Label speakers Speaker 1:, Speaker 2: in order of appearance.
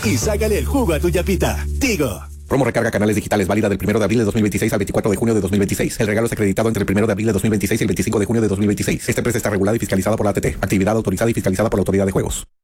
Speaker 1: y sácale el jugo a tu yapita. Tigo.
Speaker 2: Promo recarga canales digitales válida del 1 de abril de 2026 al 24 de junio de 2026. El regalo es acreditado entre el 1 de abril de 2026 y el 25 de junio de 2026. Esta empresa está regulada y fiscalizada por la ATT. Actividad autorizada y fiscalizada por la Autoridad de Juegos.